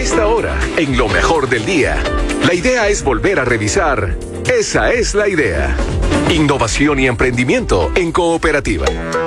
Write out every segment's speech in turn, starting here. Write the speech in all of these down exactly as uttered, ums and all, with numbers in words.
esta hora, en lo mejor del día. La idea es volver a revisar. Esa es la idea. Innovación y emprendimiento en cooperativa.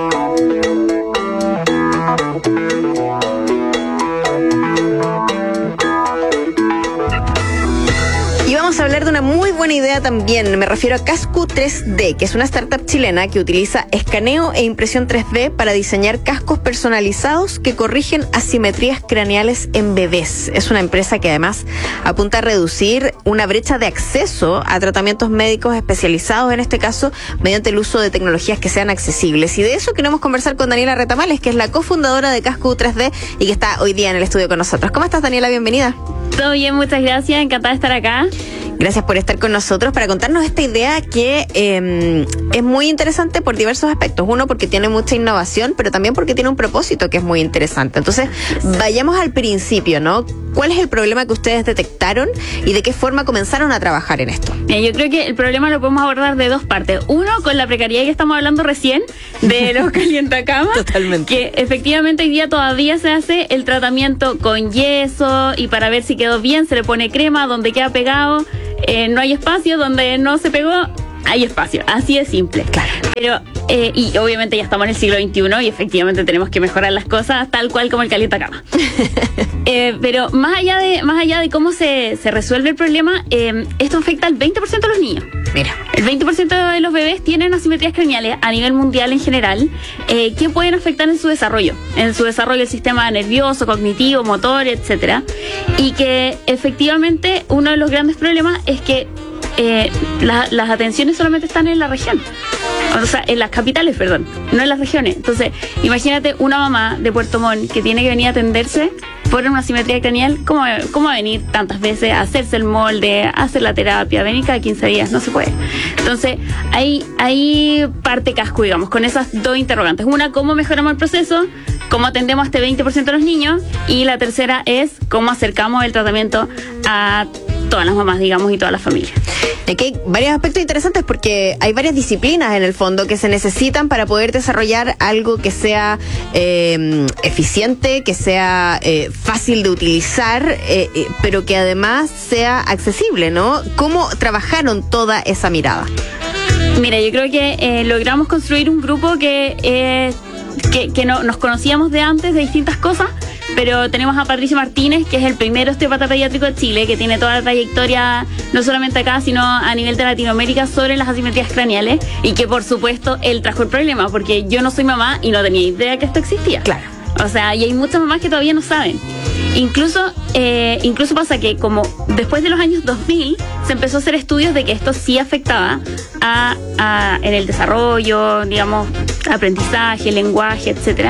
Y vamos a hablar de una muy buena idea también. Me refiero a Cascu tres D, que es una startup chilena que utiliza escaneo e impresión tres D para diseñar cascos personalizados que corrigen asimetrías craneales en bebés. Es una empresa que además apunta a reducir una brecha de acceso a tratamientos médicos especializados, en este caso, mediante el uso de tecnologías que sean accesibles. Y de eso queremos conversar con Daniela Retamales, que es la cofundadora de Cascu tres D y que está hoy día en el estudio con nosotros. ¿Cómo estás, Daniela? Bienvenida. Todo bien, muchas gracias. Encantada de estar acá. Gracias por estar con nosotros para contarnos esta idea que eh, es muy interesante por diversos aspectos. Uno, porque tiene mucha innovación, pero también porque tiene un propósito que es muy interesante. Entonces, vayamos al principio, ¿no? ¿Cuál es el problema que ustedes detectaron y de qué forma comenzaron a trabajar en esto? Bien, yo creo que el problema lo podemos abordar de dos partes. Uno, con la precariedad que estamos hablando recién, de los calientacamas. Totalmente. Que efectivamente hoy día todavía se hace el tratamiento con yeso y para ver si quedó bien se le pone crema donde queda pegado. Eh, no hay espacio, donde no se pegó, hay espacio. Así de simple. Claro. Pero, eh, y obviamente ya estamos en el siglo veintiuno y efectivamente tenemos que mejorar las cosas tal cual como el calientacama. eh, pero más allá de más allá de cómo se, se resuelve el problema, eh, esto afecta al veinte por ciento de los niños. Mira. El veinte por ciento de los bebés tienen asimetrías craneales a nivel mundial en general, eh, que pueden afectar en su desarrollo, en su desarrollo del sistema nervioso, cognitivo, motor, etcétera. Y que efectivamente uno de los grandes problemas es que eh, la, las atenciones solamente están en la región. O sea, en las capitales, perdón, no en las regiones. Entonces, imagínate una mamá de Puerto Montt que tiene que venir a atenderse por una asimetría craneal. ¿Cómo, cómo va a venir tantas veces a hacerse el molde, a hacer la terapia, venir cada quince días? No se puede. Entonces, ahí, ahí parte Cascu, digamos, con esas dos interrogantes. Una, ¿cómo mejoramos el proceso? ¿Cómo atendemos a este veinte por ciento de los niños? Y la tercera es, ¿cómo acercamos el tratamiento a todas las mamás, digamos, y todas las familias? Aquí hay varios aspectos interesantes porque hay varias disciplinas en el fondo que se necesitan para poder desarrollar algo que sea eh, eficiente, que sea eh, fácil de utilizar, eh, eh, pero que además sea accesible, ¿no? ¿Cómo trabajaron toda esa mirada? Mira, yo creo que eh, logramos construir un grupo que, eh, que, que no, nos conocíamos de antes de distintas cosas, pero tenemos a Patricio Martínez, que es el primer osteópata pediátrico de Chile, que tiene toda la trayectoria, no solamente acá, sino a nivel de Latinoamérica, sobre las asimetrías craneales, y que por supuesto él trajo el problema, porque yo no soy mamá y no tenía idea que esto existía. Claro. O sea, y hay muchas mamás que todavía no saben. Incluso, eh, incluso pasa que como después de los años dos mil se empezó a hacer estudios de que esto sí afectaba a, a en el desarrollo, digamos, aprendizaje, lenguaje, etcétera.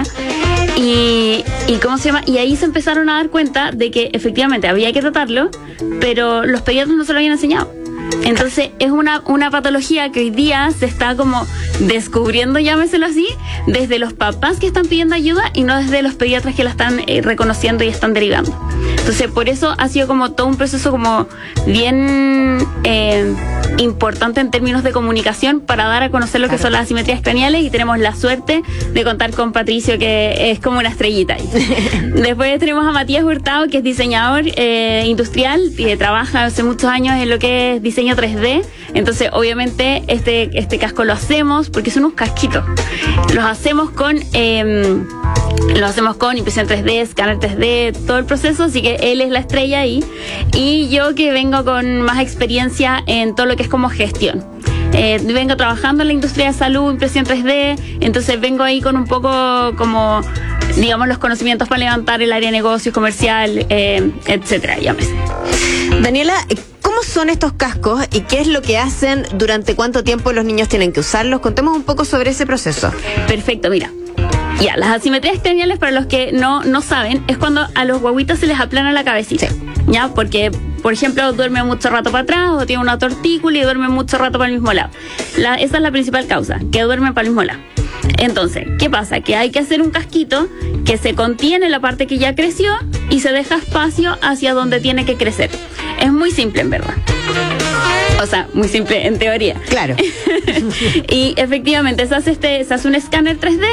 Y, y cómo se llama y ahí se empezaron a dar cuenta de que efectivamente había que tratarlo, pero los pediatras no se lo habían enseñado. Entonces es una, una patología que hoy día se está como descubriendo, llámeselo así, desde los papás que están pidiendo ayuda y no desde los pediatras que la están eh, reconociendo y están derivando. Entonces por eso ha sido como todo un proceso como bien eh, importante en términos de comunicación para dar a conocer lo que son las asimetrías craneales, y tenemos la suerte de contar con Patricio, que es como una estrellita ahí. Después tenemos a Matías Hurtado, que es diseñador eh, industrial y que trabaja hace muchos años en lo que es diseño tres D. Entonces obviamente este, este casco lo hacemos porque son unos casquitos. Los hacemos con... Eh, Lo hacemos con impresión tres D, escáner tres D, todo el proceso, así que él es la estrella ahí. Y yo, que vengo con más experiencia en todo lo que es como gestión. Eh, vengo trabajando en la industria de salud, impresión tres D, entonces vengo ahí con un poco como, digamos, los conocimientos para levantar el área de negocios, comercial, eh, etcétera, llámese. Daniela, ¿cómo son estos cascos y qué es lo que hacen? ¿Durante cuánto tiempo los niños tienen que usarlos? Contemos un poco sobre ese proceso. Perfecto, mira. Ya, las asimetrías craneales, para los que no, no saben, es cuando a los guaguitos se les aplana la cabecita. Sí. Ya, porque, por ejemplo, duerme mucho rato para atrás o tiene una tortícula y duerme mucho rato para el mismo lado. La, esa es la principal causa, que duerme para el mismo lado. Entonces, ¿qué pasa? Que hay que hacer un casquito que se contiene la parte que ya creció y se deja espacio hacia donde tiene que crecer. Es muy simple, en verdad. O sea, muy simple en teoría. Claro. Y efectivamente se hace, este, se hace un escáner tres D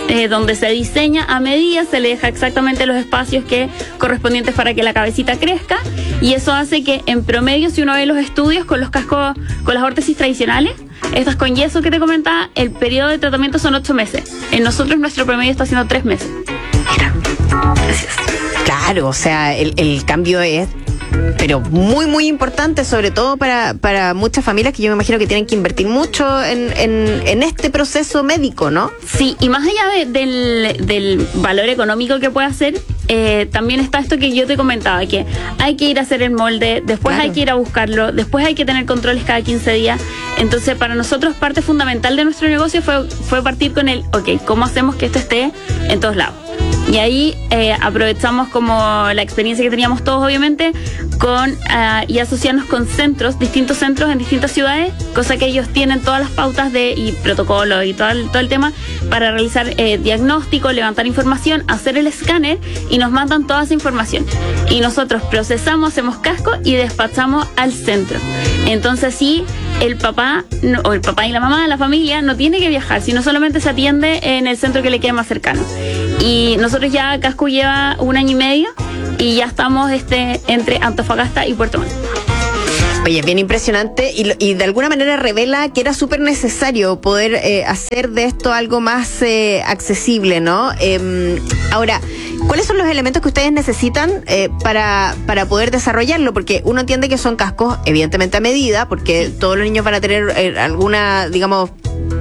eh, donde se diseña a medida, se le deja exactamente los espacios que correspondientes para que la cabecita crezca, y eso hace que en promedio, si uno ve los estudios con los cascos, con las órtesis tradicionales, estas con yeso que te comentaba, el periodo de tratamiento son ocho meses. En nosotros nuestro promedio está siendo tres meses. Mira, gracias. Claro, o sea, el, el cambio es, pero muy, muy importante, sobre todo para, para muchas familias que yo me imagino que tienen que invertir mucho en, en, en este proceso médico, ¿no? Sí, y más allá de, del, del valor económico que puede hacer, eh, también está esto que yo te comentaba, que hay que ir a hacer el molde, después claro. hay que ir a buscarlo, después hay que tener controles cada quince días. Entonces, para nosotros, parte fundamental de nuestro negocio fue, fue partir con el, ok, ¿cómo hacemos que esto esté en todos lados? Y ahí eh, aprovechamos como la experiencia que teníamos todos, obviamente, con uh, y asociarnos con centros, distintos centros en distintas ciudades, cosa que ellos tienen todas las pautas de y protocolos y todo el, todo el tema para realizar eh, diagnóstico, levantar información, hacer el escáner y nos mandan toda esa información. Y nosotros procesamos, hacemos casco y despachamos al centro. Entonces sí, el papá, no, o el papá y la mamá, la familia, no tiene que viajar, sino solamente se atiende en el centro que le quede más cercano. Y nosotros ya, Casco lleva un año y medio y ya estamos este entre Antofagasta y Puerto Montt. Oye, bien impresionante y, y de alguna manera revela que era súper necesario poder eh, hacer de esto algo más eh, accesible, ¿no? Eh, ahora, ¿cuáles son los elementos que ustedes necesitan eh, para, para poder desarrollarlo? Porque uno entiende que son cascos evidentemente a medida, porque todos los niños van a tener eh, alguna, digamos,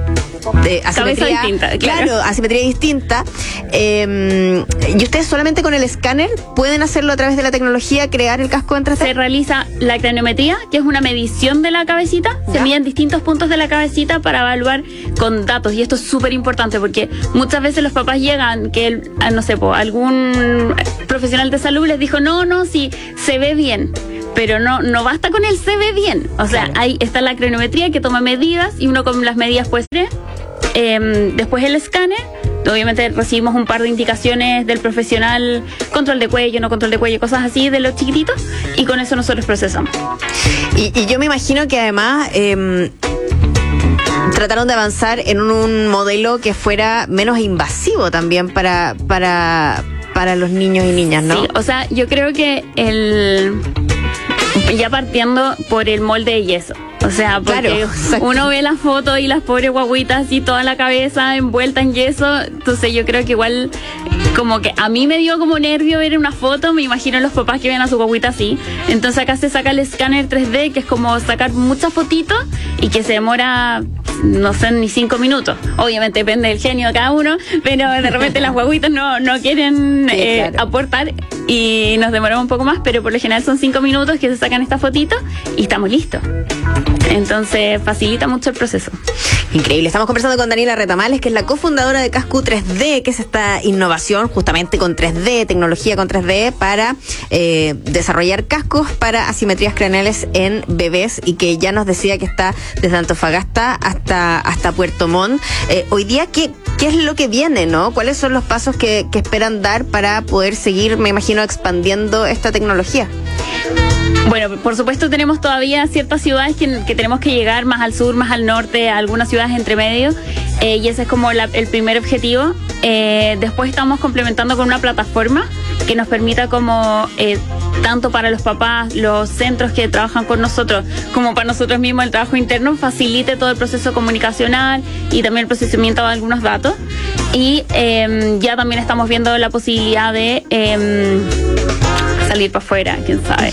de asimetría distinta, claro. claro, asimetría distinta. Eh, y ustedes solamente con el escáner pueden hacerlo a través de la tecnología, crear el casco en tres D. Se realiza la craniometría, que es una medición de la cabecita. ¿Ya? Se miden distintos puntos de la cabecita para evaluar con datos, y esto es súper importante porque muchas veces los papás llegan que el, no sé, po, algún profesional de salud les dijo no, no, si se ve bien. Pero no, no basta con el se ve bien. O sea, claro. ahí está la craniometría que toma medidas y uno con las medidas puede ser. Eh, después el escáner. Obviamente recibimos un par de indicaciones del profesional, control de cuello, no control de cuello, cosas así de los chiquititos, y con eso nosotros procesamos. Y, y yo me imagino que además eh, trataron de avanzar en un, un modelo que fuera menos invasivo también para, para, para los niños y niñas, ¿no? Sí, o sea, yo creo que el... ya partiendo por el molde de yeso. O sea, porque claro, uno ve las fotos y las pobres guaguitas y toda la cabeza envuelta en yeso. Entonces yo creo que igual como que a mí me dio como nervio ver una foto. Me imagino los papás que ven a su guaguita así. Entonces acá se saca el escáner tres D, que es como sacar muchas fotitos y que se demora, no sé, ni cinco minutos. Obviamente depende del genio de cada uno, pero de repente las guaguitas no, no quieren sí, eh, claro. aportar y nos demoramos un poco más, pero por lo general son cinco minutos que se sacan estas fotitos y estamos listos. Entonces facilita mucho el proceso. Increíble. Estamos conversando con Daniela Retamales, que es la cofundadora de Cascu tres D, que es esta innovación justamente con tres D, tecnología con tres D para eh, desarrollar cascos para asimetrías craneales en bebés, y que ya nos decía que está desde Antofagasta hasta, hasta Puerto Montt. Eh, hoy día, ¿qué, ¿qué es lo que viene, no? ¿Cuáles son los pasos que, que esperan dar para poder seguir, me imagino, expandiendo esta tecnología? Bueno, por supuesto tenemos todavía ciertas ciudades que, que tenemos que llegar más al sur, más al norte, algunas ciudades entre medio, eh, y ese es como la, el primer objetivo. Eh, después estamos complementando con una plataforma que nos permita como, eh, tanto para los papás, los centros que trabajan con nosotros, como para nosotros mismos el trabajo interno, facilite todo el proceso comunicacional y también el procesamiento de algunos datos. Y eh, ya también estamos viendo la posibilidad de... Eh, salir para afuera, quién sabe.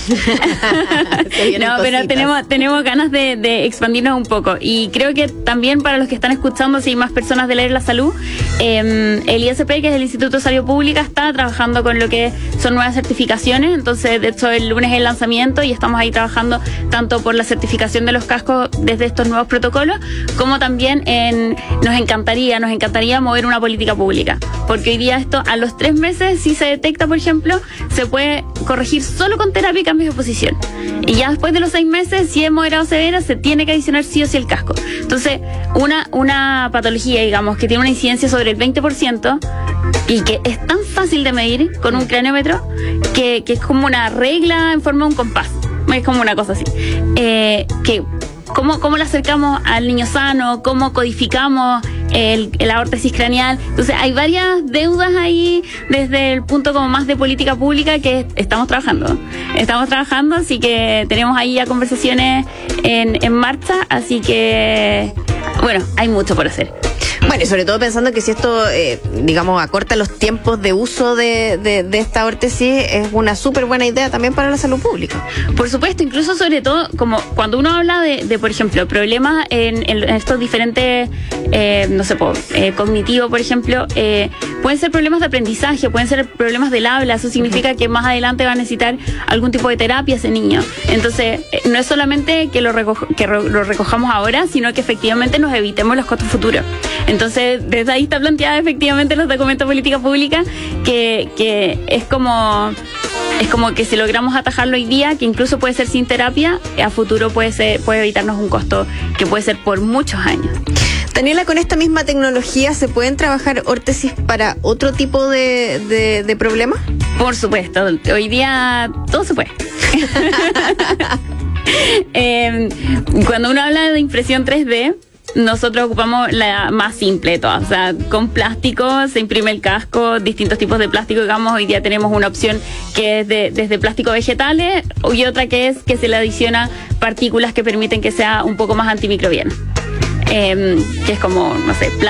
No, pero tenemos tenemos ganas de, de expandirnos un poco, y creo que también para los que están escuchando, si hay más personas de leer la salud, eh, el I S P, que es el Instituto de Salud Pública, está trabajando con lo que son nuevas certificaciones. Entonces, de hecho, el lunes es el lanzamiento y estamos ahí trabajando tanto por la certificación de los cascos desde estos nuevos protocolos, como también en, nos encantaría, nos encantaría mover una política pública, porque hoy día esto a los tres meses, si se detecta, por ejemplo, se puede corregir solo con terapia y cambios de posición. Y ya después de los seis meses, si es moderado o severa, se tiene que adicionar sí o sí el casco. Entonces, una, una patología, digamos, que tiene una incidencia sobre el veinte por ciento y que es tan fácil de medir con un craniómetro que, que es como una regla en forma de un compás. Es como una cosa así. Eh, que ¿Cómo, ¿Cómo le acercamos al niño sano? ¿Cómo codificamos el, la órtesis craneal. Entonces hay varias deudas ahí desde el punto como más de política pública que estamos trabajando. Estamos trabajando, así que tenemos ahí ya conversaciones en, en marcha, así que bueno, hay mucho por hacer. Bueno, y sobre todo pensando que si esto, eh, digamos, acorta los tiempos de uso de, de, de esta órtesis, es una súper buena idea también para la salud pública. Por supuesto, incluso sobre todo, como cuando uno habla de, de por ejemplo, problemas en, en estos diferentes, eh, no sé, po, eh, cognitivo, por ejemplo, eh, pueden ser problemas de aprendizaje, pueden ser problemas del habla, eso significa que más adelante va a necesitar algún tipo de terapia ese niño. Entonces, eh, no es solamente que, lo, recojo, que ro, lo recojamos ahora, sino que efectivamente nos evitemos los costos futuros. Entonces, desde ahí está planteada efectivamente los documentos de política pública que, que es como es como que si logramos atajarlo hoy día, que incluso puede ser sin terapia, a futuro puede ser, puede evitarnos un costo que puede ser por muchos años. Daniela, con esta misma tecnología, ¿se pueden trabajar órtesis para otro tipo de, de, de problemas? Por supuesto, hoy día todo se puede. eh, cuando uno habla de impresión tres D, nosotros ocupamos la más simple de todas, o sea, con plástico se imprime el casco, distintos tipos de plástico, digamos, hoy día tenemos una opción que es de, desde plástico vegetales y otra que es que se le adiciona partículas que permiten que sea un poco más antimicrobiano, eh, que es como, no sé,